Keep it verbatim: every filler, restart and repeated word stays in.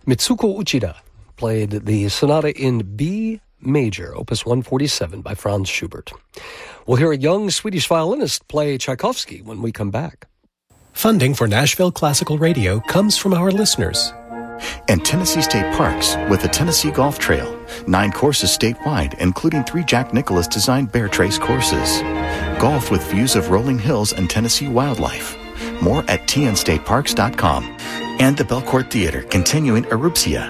Mitsuko Uchida played the sonata in B major, opus one forty-seven by Franz Schubert. We'll hear a young Swedish violinist play Tchaikovsky when we come back. Funding for Nashville Classical Radio comes from our listeners. And Tennessee State Parks with the Tennessee Golf Trail. Nine courses statewide, including three Jack Nicklaus designed Bear Trace courses. Golf with views of rolling hills and Tennessee wildlife. More at t n state parks dot com. And the Belcourt Theater continuing Erupcia.